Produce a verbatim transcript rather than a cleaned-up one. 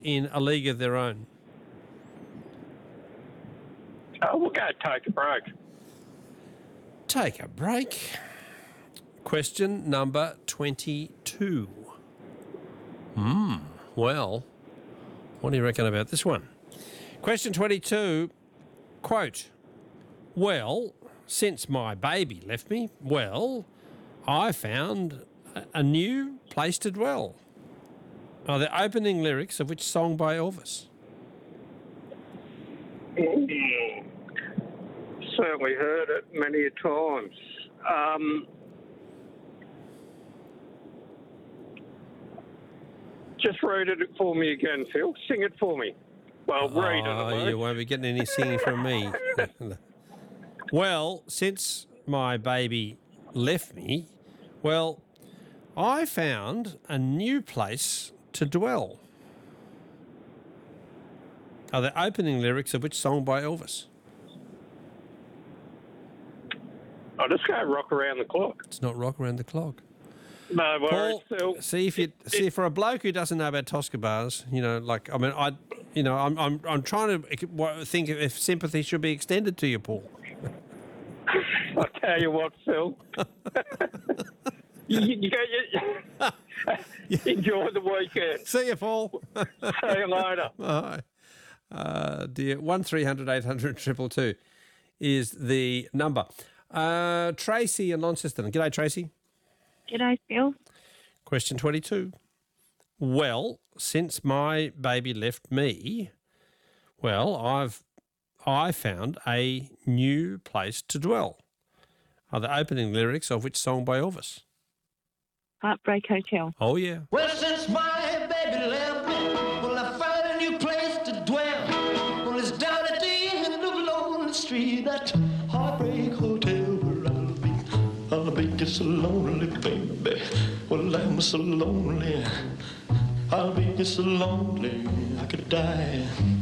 in a league of their own? Oh, we'll go take a break. Take a break. Question number twenty-two. Hmm, well, what do you reckon about this one? Question twenty-two, quote, well, since my baby left me, well, I found a, a new place to dwell. Are the opening lyrics of which song by Elvis? Mm. Certainly heard it many a times. Um, just read it for me again, Phil. Sing it for me. Well, read Oh, it. you won't be getting any singing from me. Well, since my baby left me, well, I found a new place to dwell. Are the opening lyrics of which song by Elvis? I'll just go rock around the clock. It's not Rock Around the Clock. No worries, Paul, Phil. see if you see for a bloke who doesn't know about Tosca bars, you know, like I mean, I, you know, I'm I'm I'm trying to think if sympathy should be extended to you, Paul. I'll tell you what, Phil. you, you, go, you, enjoy the weekend. See you, Paul. See you later. Bye. Uh, dear, one three hundred eight hundred triple two is the number. Uh, Tracy in Launceston. G'day, Tracy. G'day, Phil. Question twenty-two. Well, since my baby left me, well, I've I found a new place to dwell. Are the opening lyrics of which song by Elvis? Heartbreak Hotel. Oh, yeah. Well, since my baby left me, well, I found a new place to dwell. Well, it's down at the end of Lonely Street, that Heartbreak Hotel where I'll be. I'll be just so lonely, baby. Well, I'm so lonely. I'll be just so lonely I could die.